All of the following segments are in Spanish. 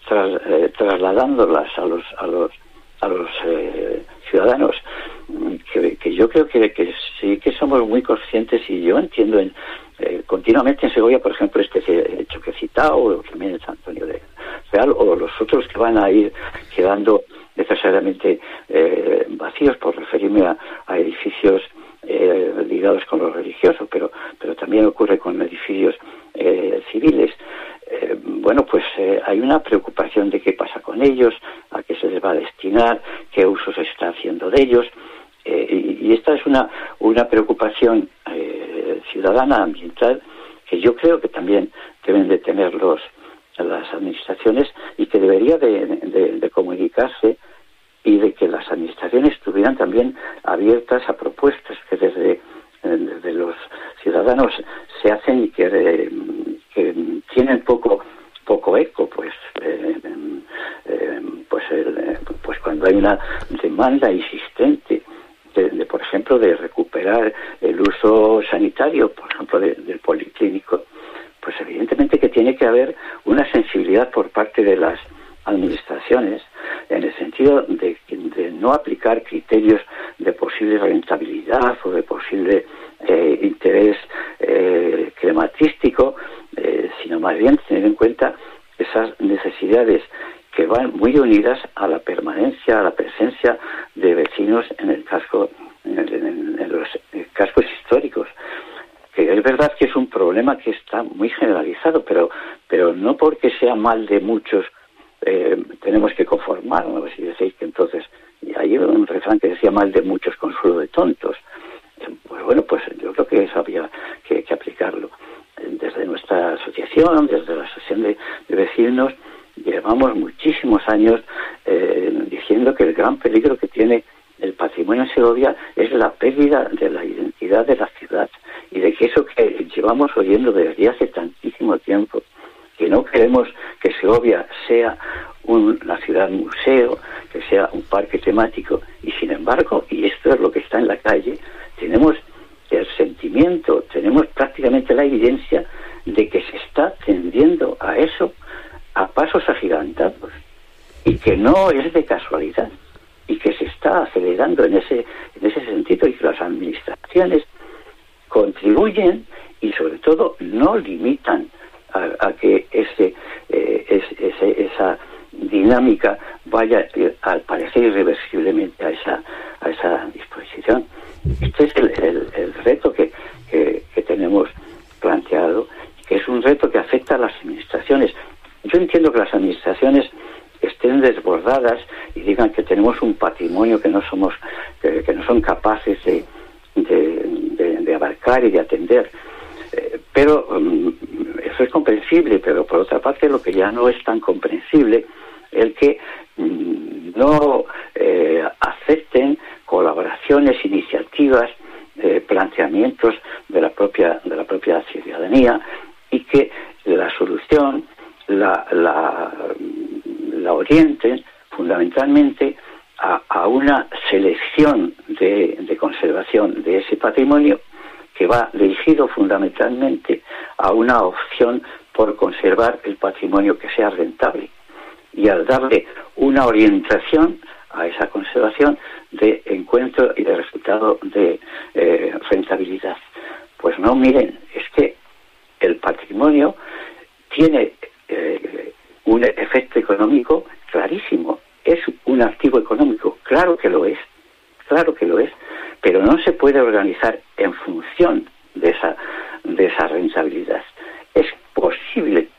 trasladándolas a los ciudadanos, que yo creo que sí que somos muy conscientes, y yo entiendo continuamente en Segovia, por ejemplo, este hecho que he citado, o también en San Antonio de Real, o los otros que van a ir quedando necesariamente vacíos, por referirme a edificios ligados con lo religioso, pero también ocurre con edificios civiles. Hay una preocupación de qué pasa con ellos, a qué se les va a destinar, qué uso se está haciendo de ellos, y esta es una preocupación ciudadana, ambiental, que yo creo que también deben de tener las administraciones, y que debería de comunicarse, y de que las administraciones estuvieran también abiertas a propuestas que desde los ciudadanos se hacen y que tienen poco eco, pues cuando hay una demanda insistente de por ejemplo, de recuperar el uso sanitario, por ejemplo, del policlínico, pues evidentemente que tiene que haber una sensibilidad por parte de las administraciones, en el sentido de no aplicar criterios de posible rentabilidad o de posible interés crematístico, sino más bien tener en cuenta esas necesidades que van muy unidas a la permanencia, a la presencia de vecinos en el casco, en los cascos históricos. Que es verdad que es un problema que está muy generalizado, pero no porque sea mal de muchos tenemos que conformarnos y decir que entonces, y hay un refrán que decía mal de muchos consuelo de tontos. Pues yo creo que eso había que aplicarlo. Desde nuestra asociación, desde la asociación de vecinos, llevamos muchísimos años diciendo que el gran peligro que tiene el patrimonio en Segovia es la pérdida de la identidad de la ciudad, y de que eso que llevamos oyendo desde hace tantísimo tiempo, que no queremos que Segovia sea una ciudad museo, que sea un parque temático, y sin embargo, y esto es lo que está en la calle, tenemos el sentimiento, tenemos prácticamente la evidencia de que se está tendiendo a eso a pasos agigantados, y que no es de casualidad, y que se está acelerando en ese sentido, y que las administraciones contribuyen y sobre todo no limitan a que esa dinámica vaya, al parecer irreversiblemente, a esa disposición. Este es el reto que tenemos planteado, que es un reto que afecta a las administraciones. Yo entiendo que las administraciones estén desbordadas y digan que tenemos un patrimonio que no son capaces de abarcar y de atender, pero eso es comprensible. Pero por otra parte, lo que ya no es tan comprensible es que no acepten colaboraciones, iniciativas, planteamientos de la propia ciudadanía, y que la solución la orienten fundamentalmente a una selección de conservación de ese patrimonio, que va dirigido fundamentalmente a una opción por conservar el patrimonio que sea rentable, y al darle una orientación a esa conservación de encuentro y de resultado de rentabilidad. Pues no, miren, es que el patrimonio tiene un efecto económico clarísimo, es un activo económico, claro que lo es, pero no se puede organizar en función de esa rentabilidad. Es posible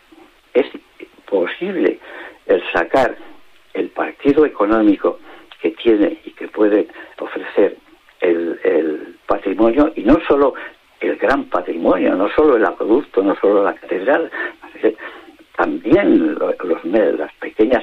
el sacar el partido económico que tiene y que puede ofrecer el patrimonio, y no solo el gran patrimonio, no solo el acueducto, no solo la catedral, también las pequeñas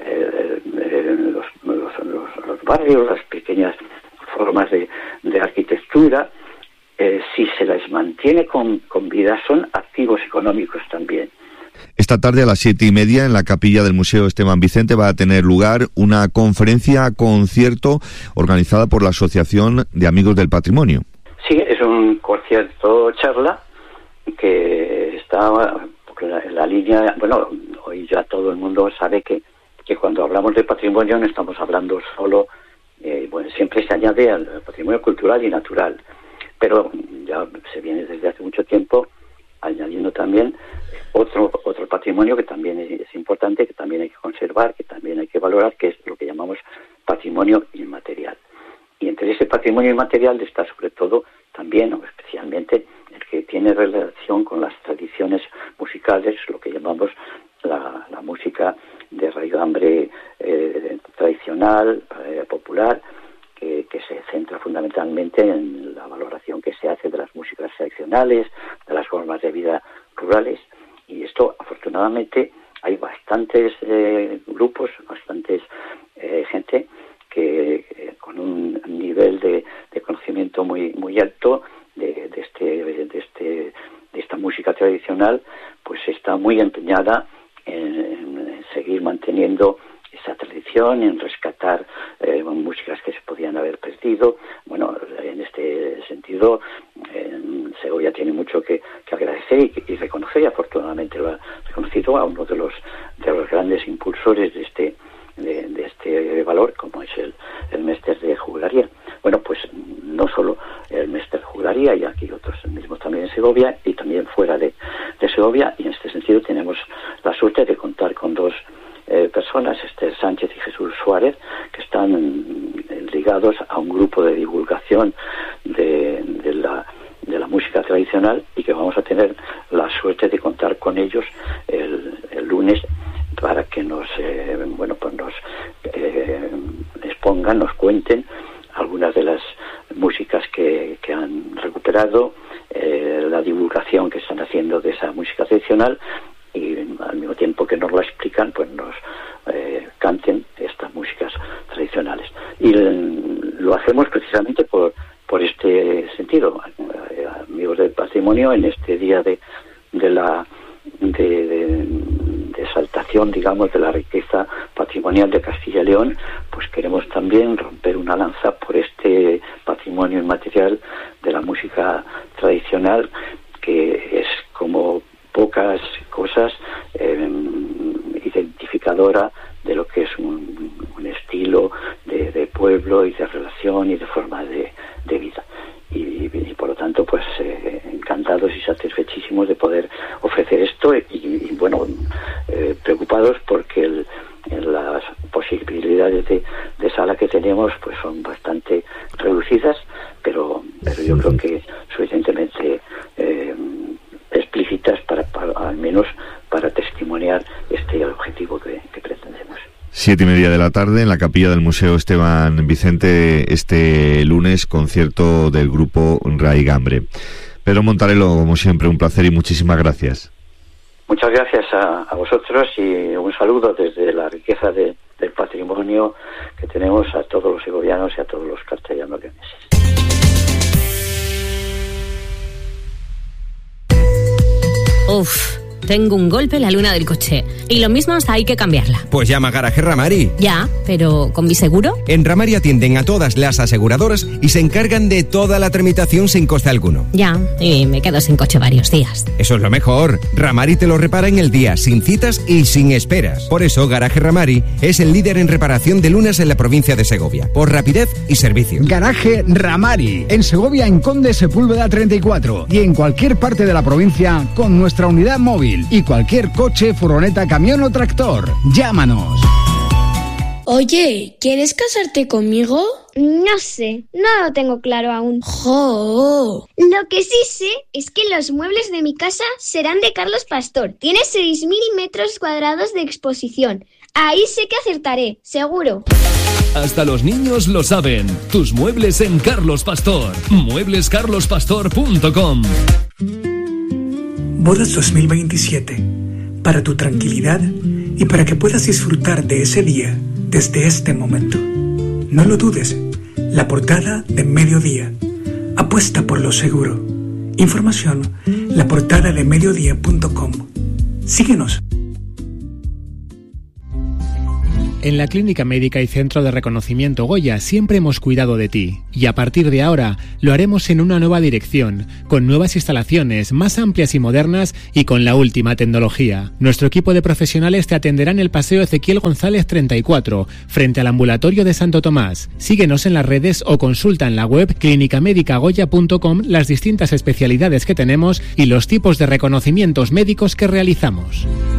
los barrios, las pequeñas formas de arquitectura, si se las mantiene con vida, son activos económicos también. Esta tarde a las 7:30 en la capilla del Museo Esteban Vicente va a tener lugar una conferencia-concierto organizada por la Asociación de Amigos del Patrimonio. Sí, es un concierto charla que está en la línea, hoy ya todo el mundo sabe que cuando hablamos de patrimonio no estamos hablando solo, siempre se añade al patrimonio cultural y natural, pero ya se viene desde hace mucho tiempo añadiendo también otro patrimonio que también es importante, que también hay que conservar, que también hay que valorar, que es lo que llamamos patrimonio inmaterial. Y entre ese patrimonio inmaterial está sobre todo también, o especialmente, el que tiene relación con las tradiciones musicales, lo que llamamos la música de raigambre tradicional, popular, que se centra fundamentalmente en la valoración que se hace de las músicas tradicionales, de las formas de vida rurales. Y esto, afortunadamente, hay bastantes grupos, bastantes gente que con un nivel de conocimiento muy alto de esta música tradicional, pues está muy empeñada en seguir manteniendo esa tradición, en rescatar músicas que se podían haber perdido. Bueno, en este sentido, Segovia tiene mucho que agradecer y reconocer, y afortunadamente lo ha reconocido, a uno de los grandes impulsores de este valor, como es el Mester de Juglaría. Bueno, pues no solo el Mester de Juglaría, y aquí otros mismos también en Segovia y también fuera de Segovia, y en este sentido tenemos la suerte de contar con dos personas, Esther Sánchez y Jesús Suárez, que están ligados a un grupo de divulgación de la música tradicional, y que vamos a tener la suerte de contar con ellos el lunes para que nos expongan, nos cuenten algunas de las músicas que han recuperado, la divulgación que están haciendo de esa música tradicional, y al mismo tiempo que nos lo explican, pues nos canten estas músicas tradicionales. Y lo hacemos precisamente por este sentido, amigos del patrimonio, en este día de exaltación, digamos, de la riqueza patrimonial de Castilla y León, pues queremos también romper una lanza por este patrimonio inmaterial de la música tradicional, que es como pocas cosas identificadora de lo que es un estilo de pueblo y de relación y de forma de vida. Y por lo tanto, pues encantados y satisfechísimos de poder ofrecer esto, y preocupados porque las posibilidades de sala que tenemos pues son bastante reducidas, pero yo creo que suficientemente explícitas para al menos para testimoniar este objetivo que pretendemos. 7:30 de la tarde en la capilla del Museo Esteban Vicente, este lunes, concierto del grupo Raigambre. Pedro Montarello, como siempre, un placer y muchísimas gracias. Muchas gracias a vosotros, y un saludo desde la riqueza del patrimonio que tenemos a todos los segovianos y a todos los castellano-leoneses. Uf, tengo un golpe en la luna del coche. Y lo mismo hasta hay que cambiarla. Pues llama a Garaje Ramari. Ya, pero ¿con mi seguro? En Ramari atienden a todas las aseguradoras y se encargan de toda la tramitación sin coste alguno. Ya, y me quedo sin coche varios días. Eso es lo mejor. Ramari te lo repara en el día, sin citas y sin esperas. Por eso, Garaje Ramari es el líder en reparación de lunas en la provincia de Segovia, por rapidez y servicio. Garaje Ramari, en Segovia, en Conde Sepúlveda 34, y en cualquier parte de la provincia con nuestra unidad móvil y cualquier coche, furgoneta, camión o tractor. Llámanos. Oye, ¿quieres casarte conmigo? No sé, no lo tengo claro aún. ¡Jo! Lo que sí sé es que los muebles de mi casa serán de Carlos Pastor. Tiene 6.000 metros cuadrados de exposición. Ahí sé que acertaré, seguro. Hasta los niños lo saben. Tus muebles en Carlos Pastor. Mueblescarlospastor.com. Bodas 2027. Para tu tranquilidad y para que puedas disfrutar de ese día desde este momento. No lo dudes. La portada de Mediodía. Apuesta por lo seguro. Información: laportadadeMediodía.com. Síguenos. En la Clínica Médica y Centro de Reconocimiento Goya siempre hemos cuidado de ti, y a partir de ahora lo haremos en una nueva dirección, con nuevas instalaciones más amplias y modernas y con la última tecnología. Nuestro equipo de profesionales te atenderá en el Paseo Ezequiel González 34, frente al ambulatorio de Santo Tomás. Síguenos en las redes o consulta en la web clinicamedicagoya.com las distintas especialidades que tenemos y los tipos de reconocimientos médicos que realizamos.